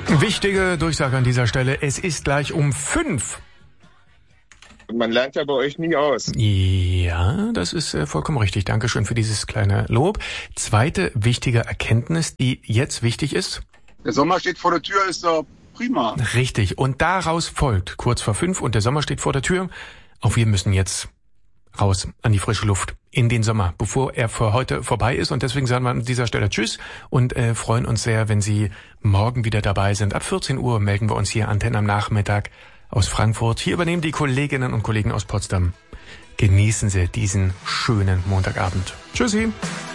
Wichtige Durchsage an dieser Stelle. Es ist gleich um 5. Und man lernt ja bei euch nie aus. Ja, das ist vollkommen richtig. Dankeschön für dieses kleine Lob. Zweite wichtige Erkenntnis, die jetzt wichtig ist. Der Sommer steht vor der Tür, ist doch prima. Richtig. Und daraus folgt, kurz vor 5 und der Sommer steht vor der Tür. Auch wir müssen jetzt raus an die frische Luft in den Sommer, bevor er für heute vorbei ist. Und deswegen sagen wir an dieser Stelle Tschüss und freuen uns sehr, wenn Sie morgen wieder dabei sind. Ab 14 Uhr melden wir uns hier Antenne am Nachmittag aus Frankfurt. Hier übernehmen die Kolleginnen und Kollegen aus Potsdam. Genießen Sie diesen schönen Montagabend. Tschüssi.